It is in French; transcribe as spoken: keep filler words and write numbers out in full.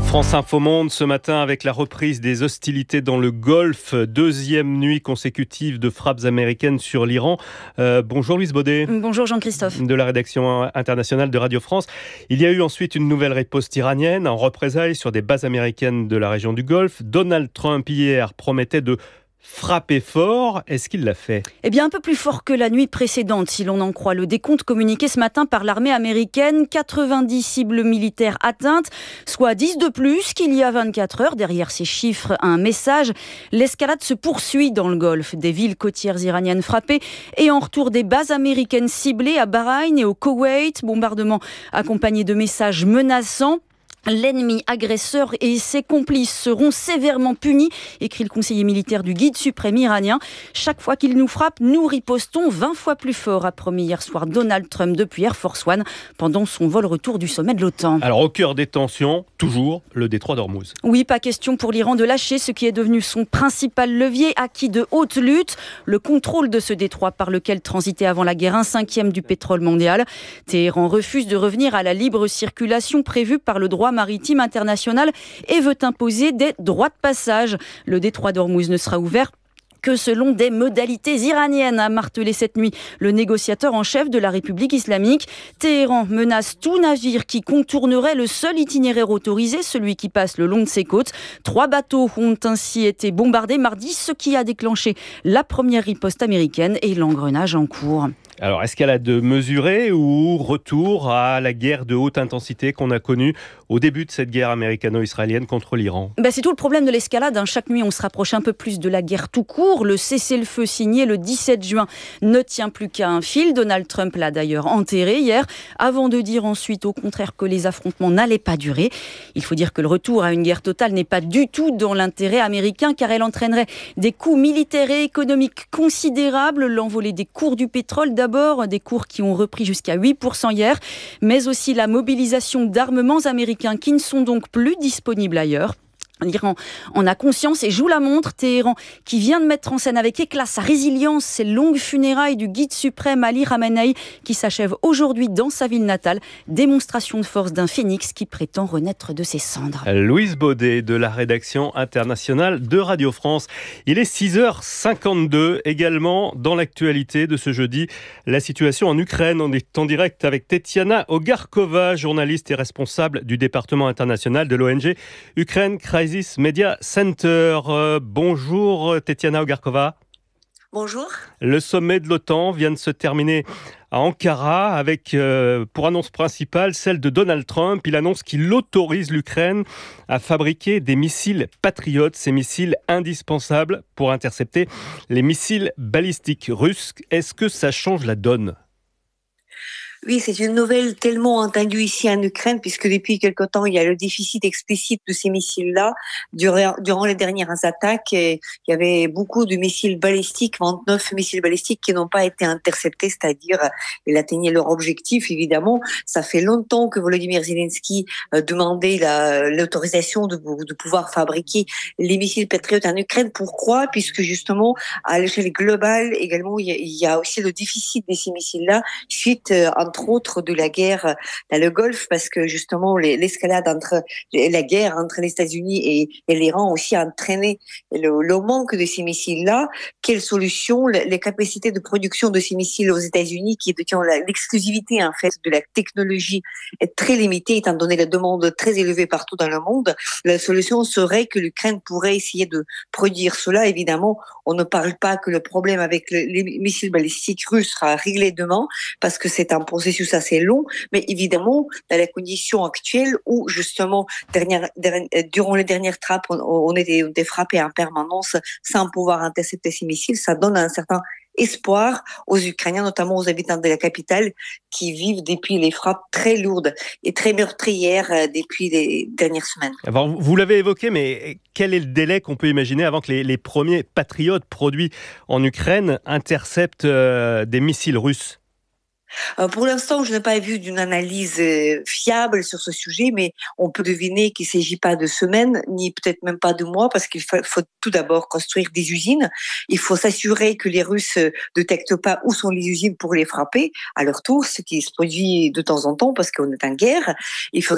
France Info Monde ce matin avec la reprise des hostilités dans le Golfe, deuxième nuit consécutive de frappes américaines sur l'Iran. Euh, bonjour Louise Baudet. Bonjour Jean-Christophe. De la rédaction internationale de Radio France. Il y a eu ensuite une nouvelle riposte iranienne en représailles sur des bases américaines de la région du Golfe. Donald Trump hier promettait de frapper fort. Est-ce qu'il l'a fait ? Eh bien, un peu plus fort que la nuit précédente, si l'on en croit le décompte communiqué ce matin par l'armée américaine. quatre-vingt-dix cibles militaires atteintes, soit dix de plus qu'il y a vingt-quatre heures. Derrière ces chiffres, un message. L'escalade se poursuit dans le Golfe. Des villes côtières iraniennes frappées et en retour des bases américaines ciblées à Bahreïn et au Koweït. Bombardements accompagnés de messages menaçants. L'ennemi agresseur et ses complices seront sévèrement punis, écrit le conseiller militaire du guide suprême iranien. Chaque fois qu'il nous frappe, nous ripostons vingt fois plus fort, a promis hier soir Donald Trump depuis Air Force One pendant son vol retour du sommet de l'OTAN. Alors au cœur des tensions, toujours le détroit d'Ormuz. Oui, pas question pour l'Iran de lâcher ce qui est devenu son principal levier, acquis de haute lutte, le contrôle de ce détroit par lequel transitait avant la guerre un cinquième du pétrole mondial. Téhéran refuse de revenir à la libre circulation prévue par le droit maritime international et veut imposer des droits de passage. Le détroit d'Ormuz ne sera ouvert que selon des modalités iraniennes, a martelé cette nuit le négociateur en chef de la République islamique. Téhéran menace tout navire qui contournerait le seul itinéraire autorisé, celui qui passe le long de ses côtes. Trois bateaux ont ainsi été bombardés mardi, ce qui a déclenché la première riposte américaine et l'engrenage en cours. Alors, escalade mesurée ou retour à la guerre de haute intensité qu'on a connue au début de cette guerre américano-israélienne contre l'Iran ? Ben c'est tout le problème de l'escalade. Hein. Chaque nuit, on se rapproche un peu plus de la guerre tout court. Le cessez-le-feu signé le dix-sept juin ne tient plus qu'à un fil. Donald Trump l'a d'ailleurs enterré hier, avant de dire ensuite au contraire que les affrontements n'allaient pas durer. Il faut dire que le retour à une guerre totale n'est pas du tout dans l'intérêt américain, car elle entraînerait des coûts militaires et économiques considérables. L'envolée des cours du pétrole d'abord, des cours qui ont repris jusqu'à huit pour cent hier, mais aussi la mobilisation d'armements américains qui ne sont donc plus disponibles ailleurs. L'Iran en a conscience et joue la montre. Téhéran, qui vient de mettre en scène avec éclat sa résilience, ses longues funérailles du guide suprême Ali Khamenei, qui s'achève aujourd'hui dans sa ville natale. Démonstration de force d'un phénix qui prétend renaître de ses cendres. Louise Baudet de la rédaction internationale de Radio France. Il est six heures cinquante-deux. Également dans l'actualité de ce jeudi, la situation en Ukraine. On est en direct avec Tetiana Ogarkova, journaliste et responsable du département international de l'O N G Ukraine Crisis Media Center. Euh, bonjour Tetiana Ogarkova. Bonjour. Le sommet de l'OTAN vient de se terminer à Ankara avec euh, pour annonce principale celle de Donald Trump. Il annonce qu'il autorise l'Ukraine à fabriquer des missiles Patriot, ces missiles indispensables pour intercepter les missiles balistiques russes. Est-ce que ça change la donne ? Oui, c'est une nouvelle tellement entendue ici en Ukraine, puisque depuis quelque temps, il y a le déficit explicite de ces missiles-là. Durant, durant les dernières attaques, il y avait beaucoup de missiles balistiques, vingt-neuf missiles balistiques qui n'ont pas été interceptés, c'est-à-dire ils atteignaient leur objectif, évidemment. Ça fait longtemps que Volodymyr Zelensky demandait la, l'autorisation de, de pouvoir fabriquer les missiles Patriot en Ukraine. Pourquoi ? Puisque justement, à l'échelle globale, également, il y a, il y a aussi le déficit de ces missiles-là, suite à entre autres de la guerre dans le Golfe, parce que justement l'escalade entre la guerre entre les États-Unis et, et l'Iran aussi a entraîné le, le manque de ces missiles-là. Quelle solution ? Les capacités de production de ces missiles aux États-Unis, qui ont l'exclusivité en fait de la technologie, est très limitée étant donné la demande très élevée partout dans le monde. La solution serait que l'Ukraine pourrait essayer de produire cela. Évidemment, on ne parle pas que le problème avec les missiles balistiques russes sera réglé demain, parce que c'est un processus assez long, mais évidemment, dans les conditions actuelles où, justement, dernière, dernière, durant les dernières trappes, on, on, était, on était frappé en permanence sans pouvoir intercepter ces missiles, ça donne un certain espoir aux Ukrainiens, notamment aux habitants de la capitale, qui vivent depuis les frappes très lourdes et très meurtrières depuis les dernières semaines. Alors, vous l'avez évoqué, mais quel est le délai qu'on peut imaginer avant que les, les premiers patriotes produits en Ukraine interceptent euh, des missiles russes ? Euh, pour l'instant, je n'ai pas vu d'une analyse euh, fiable sur ce sujet, mais on peut deviner qu'il ne s'agit pas de semaines, ni peut-être même pas de mois, parce qu'il faut, faut tout d'abord construire des usines. Il faut s'assurer que les Russes ne détectent pas où sont les usines pour les frapper à leur tour, ce qui se produit de temps en temps parce qu'on est en guerre. Il faut